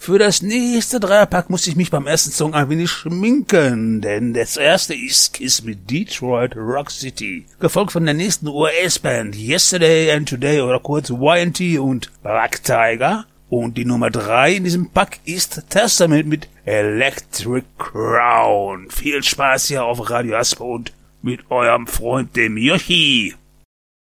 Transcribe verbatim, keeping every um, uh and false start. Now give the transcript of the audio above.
Für das nächste Dreierpack muss ich mich beim ersten Song ein wenig schminken, denn das erste ist Kiss mit Detroit Rock City, gefolgt von der nächsten U S-Band Yesterday and Today oder kurz Y and T und Black Tiger. Und die Nummer drei in diesem Pack ist Testament mit Electric Crown. Viel Spaß hier auf Radio Aspo und mit eurem Freund dem Yoshi.